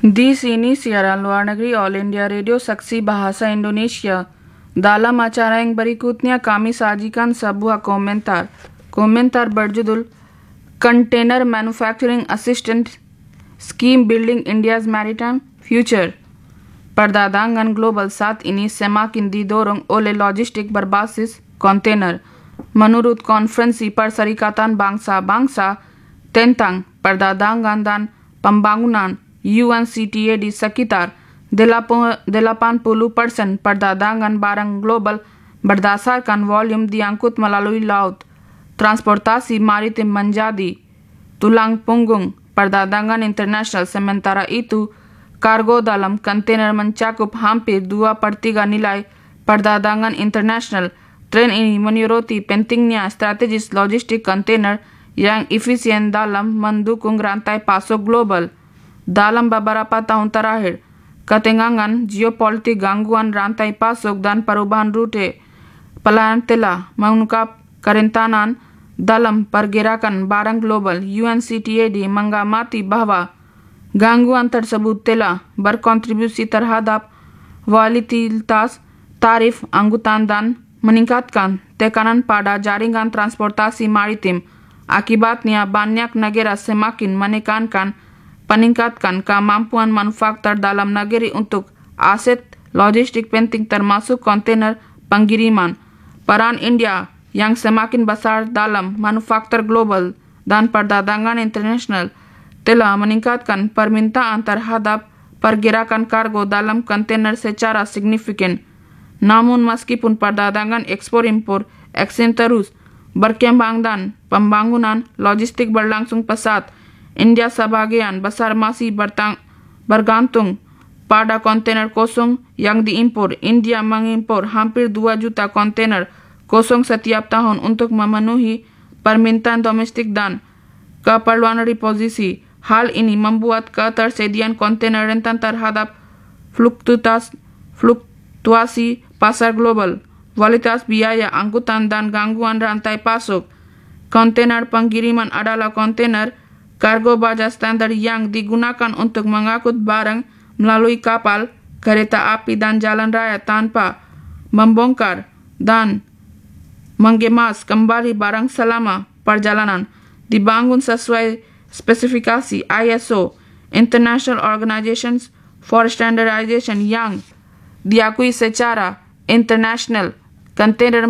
Di sini siaran luar negeri All India Radio Saksi Bahasa Indonesia. Dalam acara yang berikutnya kami sajikan sebuah komentar. Komentar berjudul Container Manufacturing Assistance Scheme Building India's Maritime Future. Perdagangan global saat ini semakin didorong oleh logistik berbasis kontainer. Menurut Konferensi Perserikatan Bangsa-Bangsa tentang Perdagangan dan Pembangunan UNCTAD di sekitar 80% perdagangan barang global berdasarkan volume diangkut melalui laut. Transportasi maritim menjadi tulang punggung perdagangan internasional, sementara itu kargo dalam kontainer mencakup hampir 2/3 nilai perdagangan internasional. Tren ini menyoroti pentingnya strategis logistik kontainer yang efisien dalam mendukung rantai pasok global. Dalam beberapa tahun terakhir, ketegangan geopolitik, gangguan rantai pasok, dan perubahan rute pelayaran telah mengungkap kerentanan dalam pergerakan barang global. UNCTAD mengamati bahwa gangguan tersebut telah berkontribusi terhadap volatilitas tarif angkutan dan meningkatkan tekanan pada jaringan transportasi maritim. Akibatnya, banyak negara semakin menekankan peningkatkan kemampuan manufaktur dalam negeri untuk aset logistik penting termasuk kontainer pengiriman. Peran India yang semakin besar dalam manufaktur global dan perdagangan internasional telah meningkatkan permintaan terhadap pergerakan kargo dalam kontainer secara signifikan. Namun meskipun perdagangan ekspor-impor terus berkembang dan pembangunan logistik berlangsung pesat, India sebagian besar masih bergantung pada kontainer kosong yang diimpor. India mengimpor hampir 2 juta kontainer kosong setiap tahun untuk memenuhi permintaan domestik dan keperluan reposisi. Hal ini membuat ketersediaan kontainer rentan terhadap fluktuasi pasar global, volatilitas biaya angkutan, dan gangguan rantai pasok. Kontainer pengiriman adalah kontainer kargo baja standar yang digunakan untuk mengangkut barang melalui kapal, kereta api, dan jalan raya tanpa membongkar dan mengemas kembali barang selama perjalanan. Dibangun sesuai spesifikasi ISO, International Organization for Standardization, yang diakui secara internasional. Kontainer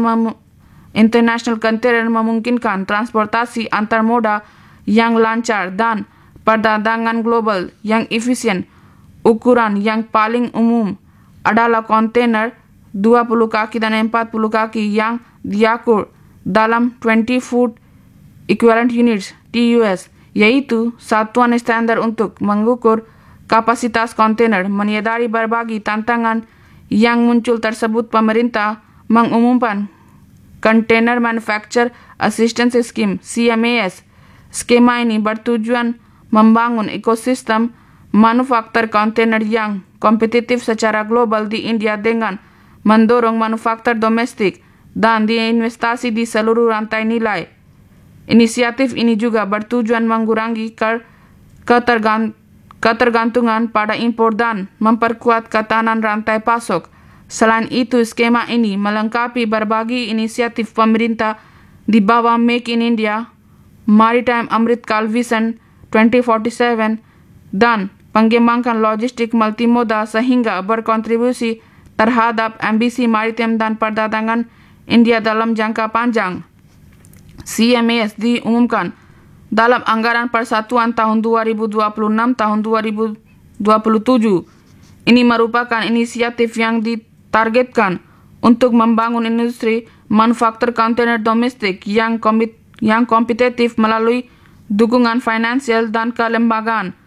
memungkinkan transportasi antar moda yang lancar dan perdagangan global yang efisien. Ukuran yang paling umum adalah kontainer 20 kaki dan 40 kaki yang diatur dalam 20 foot equivalent units TUS, yaitu satuan standar untuk mengukur kapasitas kontainer. Menyadari berbagai tantangan yang muncul tersebut, pemerintah mengumumkan Container Manufacture Assistance Scheme (CMAS). Skema ini bertujuan membangun ekosistem manufaktur kontainer yang kompetitif secara global di India dengan mendorong manufaktur domestik dan diinvestasi di seluruh rantai nilai. Inisiatif ini juga bertujuan mengurangi ketergantungan pada impor dan memperkuat ketahanan rantai pasok. Selain itu, skema ini melengkapi berbagai inisiatif pemerintah di bawah Make in India, Maritime Amrit Kal Vision 2047, dan pengembangan logistik multimoda sehingga berkontribusi terhadap ambisi maritim dan perdagangan India dalam jangka panjang. CMAS diumumkan dalam anggaran persatuan tahun 2026 tahun 2027. Ini merupakan inisiatif yang ditargetkan untuk membangun industri manufaktur kontainer domestik yang kompetitif melalui dukungan finansial dan kelembagaan.